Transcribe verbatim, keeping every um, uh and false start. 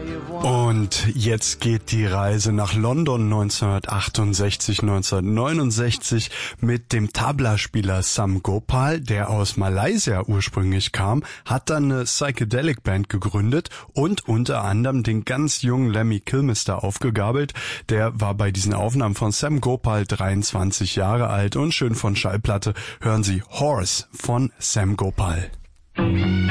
Und jetzt geht die Reise nach London neunzehnhundertachtundsechzig, neunzehnhundertneunundsechzig mit dem Tabla-Spieler Sam Gopal, der aus Malaysia ursprünglich kam, hat dann eine Psychedelic Band gegründet und unter anderem den ganz jungen Lemmy Kilmister aufgegabelt. Der war bei diesen Aufnahmen von Sam Gopal dreiundzwanzig Jahre alt und schön von Schallplatte hören Sie Horse von Sam Gopal.